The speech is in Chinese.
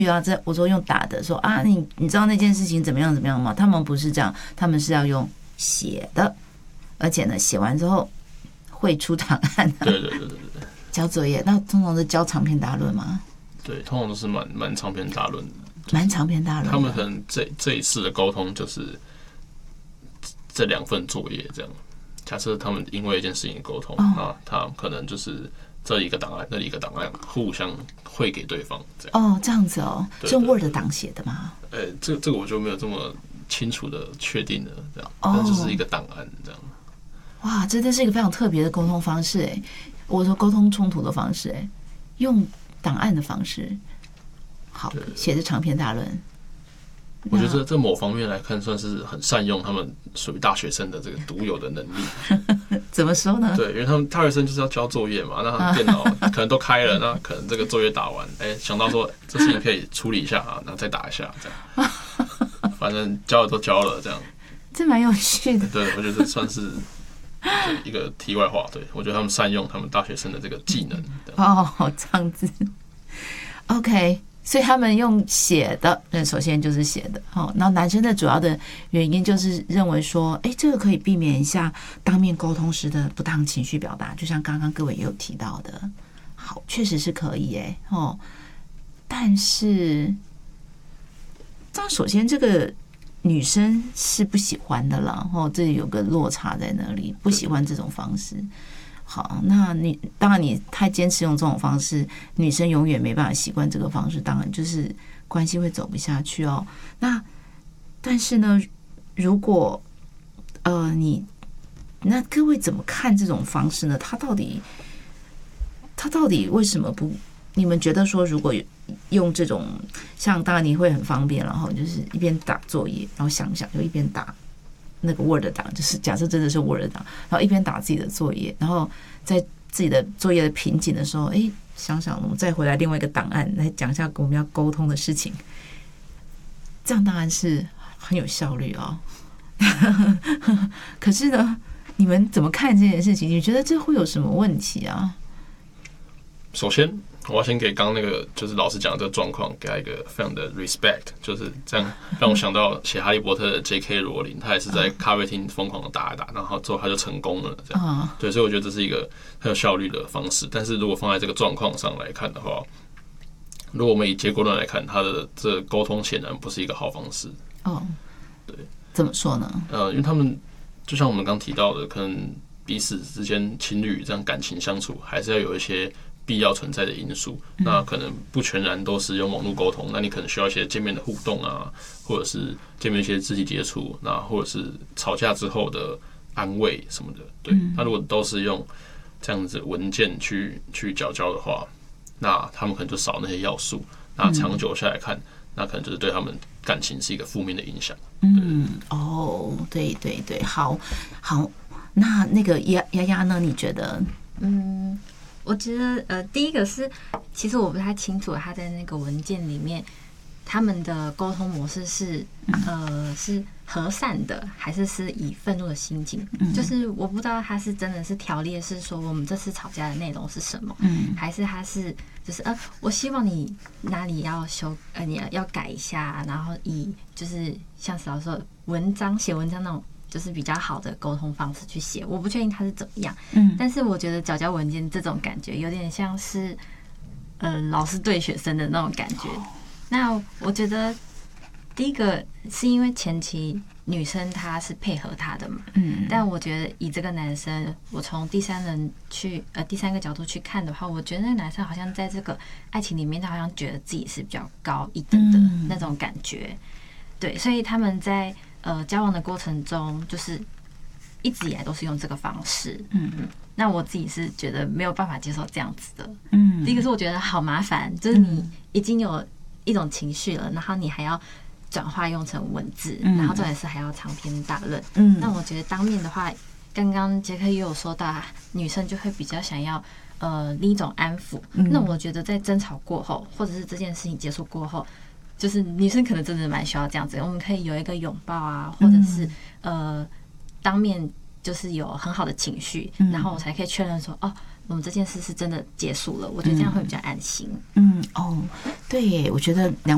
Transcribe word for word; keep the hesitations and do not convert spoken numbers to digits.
啊，在我说用打的说啊，你你知道那件事情怎么样怎么样吗？他们不是这样，他们是要用写的，而且呢，写完之后会出档案、啊， 对对对对对， 交作业。那通常是交长篇大论吗？ 对，通常都是蛮蛮长篇大论的， 蛮长篇大论。 他们可能这这一次的沟通就是这两份作业这样。假设他们因为一件事情沟通，那、哦、他可能就是这里一个档案，那里一个档案，互相汇给对方这样。 哦，这样子哦，是用 Word 档写的吗？ 呃、欸，这这个我就没有这么清楚的确定了，这样，但就是一个档案这样。 哇，这真是一个非常特别的沟通方式哎！我说沟通冲突的方式哎，用档案的方式，好写的长篇大论。 我觉得这某方面来看，算是很善用他们属于大学生的这个独有的能力。 怎么说呢？ 对，因为他们大学生就是要交作业嘛，那他们电脑可能都开了，那可能这个作业打完，哎、欸，想到说这事情可以处理一下啊，然后再打一下，这样。反正交了都交了，这样。 这蛮有趣的。 对，我觉得这算是一个题外话。对，我觉得他们善用他们大学生的这个技能。 哦，这样子。OK。所以他们用写的，那首先就是写的，哦，然后男生的主要的原因就是认为说，哎，这个可以避免一下当面沟通时的不当情绪表达，就像刚刚各位也有提到的，好，确实是可以，哎，哦，但是，这样首先这个女生是不喜欢的啦，哦，这里有个落差在那里，不喜欢这种方式。好，那你当然你太坚持用这种方式，女生永远没办法习惯这个方式，当然就是关系会走不下去哦。那但是呢，如果呃你那各位怎么看这种方式呢？他到底他到底为什么不？你们觉得说，如果用这种像当然你会很方便，然后就是一边打作业，然后想想就一边打。那个 Word 档，就是假设真的是 Word 档，然后一边打自己的作业，然后在自己的作业的瓶颈的时候，哎，想想我们再回来另外一个档案来讲一下我们要沟通的事情，这样当然是很有效率哦。可是呢，你们怎么看这件事情？你觉得这会有什么问题啊？ 首先，我要先给刚刚那个就是老师讲的这个状况，给他一个非常的 respect， 就是这样让我想到写《哈利波特》的 J K 罗琳，他也是在咖啡厅疯狂的打一打，然后之后他就成功了，这样。对，所以我觉得这是一个很有效率的方式。但是如果放在这个状况上来看的话，如果我们以结果论来看，他的这沟通显然不是一个好方式。哦，对， 怎么说呢？ 呃，因为他们就像我们刚提到的，可能彼此之间情侣这样感情相处，还是要有一些必要存在的因素，那可能不全然都是用网络沟通，那你可能需要一些见面的互动啊，或者是见面一些肢体接触，那或者是吵架之后的安慰什么的。对，那如果都是用这样子文件去去交交的话，那他们可能就少那些要素，那长久下来看，那可能就是对他们感情是一个负面的影响。 嗯，哦，对对对，好，好，那那个丫丫丫呢？你觉得？ 嗯。我觉得，呃，第一个是，其实我不太清楚他在那个文件里面，他们的沟通模式是，呃，是和善的，还是是以愤怒的心情？就是我不知道他是真的是条列是说我们这次吵架的内容是什么，还是他是就是呃，我希望你哪里要修，呃，你要改一下，然后以就是像老师说文章写文章那种。就是比较好的沟通方式去写，我不确定他是怎么样，嗯，但是我觉得缴交文件这种感觉有点像是，呃，老师对学生的那种感觉。那我觉得第一个是因为前期女生她是配合他的嘛，嗯，但我觉得以这个男生，我从第三人去呃第三个角度去看的话，我觉得那个男生好像在这个爱情里面，他好像觉得自己是比较高一等的那种感觉，对，所以他们在。呃，交往的过程中，就是一直以来都是用这个方式。嗯嗯，那我自己是觉得没有办法接受这样子的。嗯，第一个是我觉得好麻烦，就是你已经有一种情绪了，然后你还要转化用成文字，然后重点是还要长篇大论。嗯，那我觉得当面的话，刚刚杰克也有说到，女生就会比较想要呃另一种安抚。那我觉得在争吵过后，或者是这件事情结束过后。就是女生可能真的蛮需要这样子，我们可以有一个拥抱啊，或者是呃当面就是有很好的情绪，然后我才可以确认说哦，我们这件事是真的结束了。我觉得这样会比较安心。 嗯，哦，对耶，我觉得两。